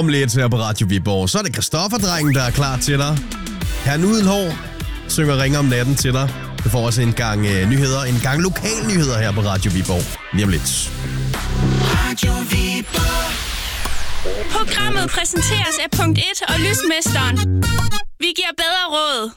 Om lidt her på Radio Viborg, så er det Christoffer-drengen, der er klar til dig. Han uden hår synger Ringer om natten til dig. Du får også en gang nyheder, en gang lokalnyheder her på Radio Viborg. Lige om lidt. Radio Viborg. Programmet præsenteres af Punkt 1 og Lysmesteren. Vi giver bedre råd.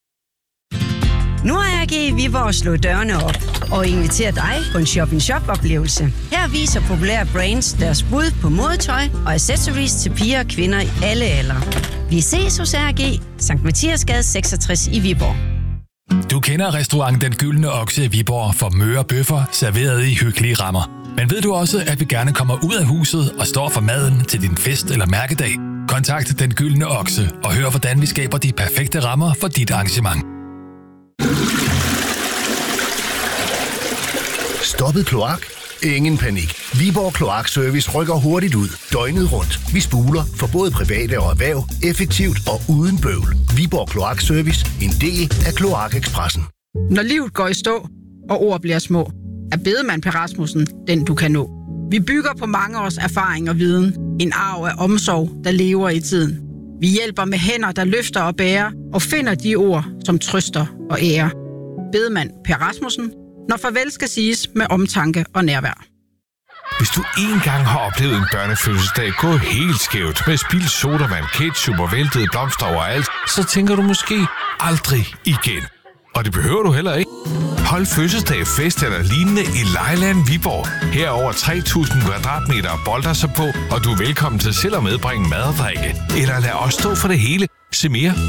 Nu har jeg givet Viborg slået dørene op og inviterer dig på en shop-in-shop-oplevelse. Her viser populære brands deres bud på modetøj og accessories til piger og kvinder i alle aldre. Vi ses hos RG, Sankt Mathiasgade 66 i Viborg. Du kender restaurant Den Gyldne Okse i Viborg for møre bøffer serveret i hyggelige rammer. Men ved du også, at vi gerne kommer ud af huset og står for maden til din fest eller mærkedag? Kontakt Den Gyldne Okse og hør, hvordan vi skaber de perfekte rammer for dit arrangement. Stoppet kloak? Ingen panik. Viborg Kloakservice rykker hurtigt ud, døgnet rundt. Vi spuler for både private og erhverv, effektivt og uden bøvl. Viborg Kloakservice, en del af Kloakekspressen. Når livet går i stå, og ord bliver små, er Bedemann Per Rasmussen den, du kan nå. Vi bygger på mange års erfaring og viden. En arv af omsorg, der lever i tiden. Vi hjælper med hænder, der løfter og bærer, og finder de ord, som trøster og ærer. Bedemann Per Rasmussen, når farvel skal siges med omtanke og nærvær. Hvis du engang har oplevet en børnefødselsdag gå helt skævt med spildt sodavand, ketchup og væltede blomster overalt, så tænker du måske aldrig igen. Og det behøver du heller ikke. Hold fødselsdag, fest eller lignende i Lejland Viborg. Her er over 3.000 kvadratmeter bolder sig på, og du er velkommen til selv at medbringe mad og drikke. Eller lad os stå for det hele. Se mere